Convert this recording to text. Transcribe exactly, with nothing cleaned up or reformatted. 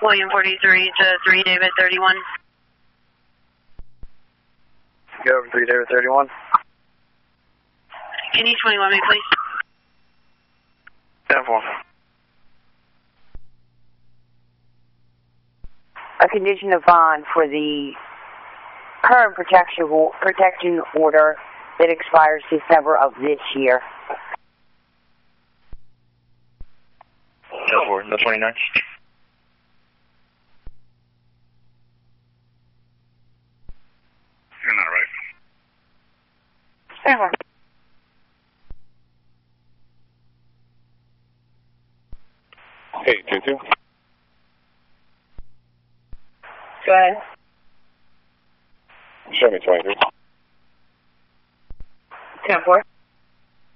William forty-three to three David thirty-one. Go over three David thirty-one. Can you twenty-one me, please? ten four. A condition of bond for the current protection protection order that expires December of this year. ten four, no twenty-nine. You're not right. ten four. Hey, two two. Go ahead. Show me twenty-three. ten four.